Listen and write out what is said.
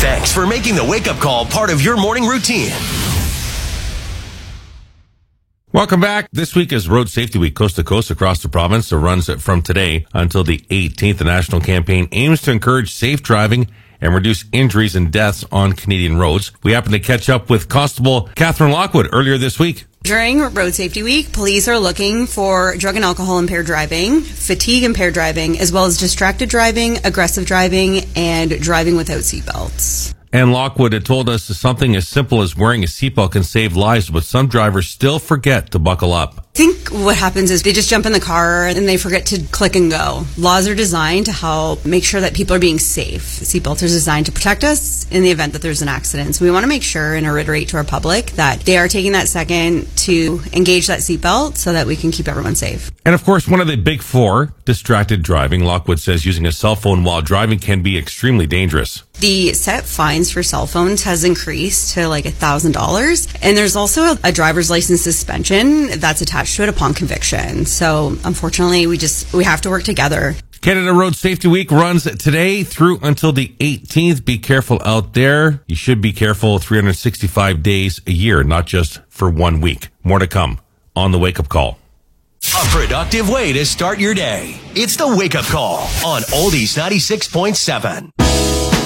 Thanks for making the wake-up call part of your morning routine. Welcome back. This week is Road Safety Week, coast to coast across the province. It runs from today until the 18th. The national campaign aims to encourage safe driving and reduce injuries and deaths on Canadian roads. We happened to catch up with Constable Catherine Lockwood earlier this week. During Road Safety Week, police are looking for drug and alcohol impaired driving, fatigue impaired driving, as well as distracted driving, aggressive driving, and driving without seatbelts. And Lockwood had told us that something as simple as wearing a seatbelt can save lives, but some drivers still forget to buckle up. I think what happens is they just jump in the car and they forget to click and go. Laws are designed to help make sure that people are being safe. Seatbelts are designed to protect us in the event that there's an accident. So we want to make sure and reiterate to our public that they are taking that second to engage that seatbelt so that we can keep everyone safe. And of course, one of the big four, distracted driving. Lockwood says using a cell phone while driving can be extremely dangerous. The set fines for cell phones has increased to like $1,000. And there's also a driver's license suspension that's attached to it upon conviction. So unfortunately, we have to work together. Canada Road Safety Week runs today through until the 18th. Be careful out there. You should be careful 365 days a year, not just for 1 week. More to come on the Wake Up Call. A productive way to start your day. It's the Wake Up Call on Oldies 96.7.